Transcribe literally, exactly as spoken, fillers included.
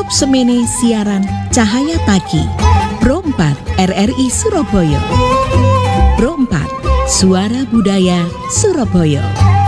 cukup semene siaran Cahaya Pagi Pro empat R R I Surabaya. Pro empat Suara Budaya Surabaya.